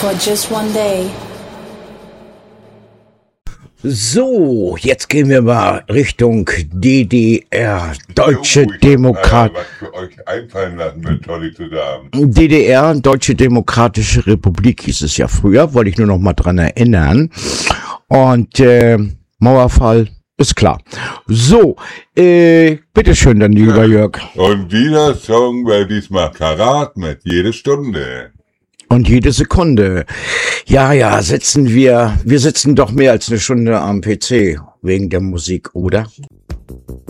for just one day. So, jetzt gehen wir mal Richtung DDR, Deutsche Demokrat. Was für euch einfallen lassen wird, Tolli zu sagen. DDR, Deutsche Demokratische Republik hieß es ja früher, wollte ich nur noch mal dran erinnern. Und Mauerfall ist klar. So, bitteschön dann, lieber Jörg. Und dieser Song war diesmal Karat mit jede Stunde. Und jede Sekunde. Ja, wir sitzen doch mehr als eine Stunde am PC wegen der Musik, oder?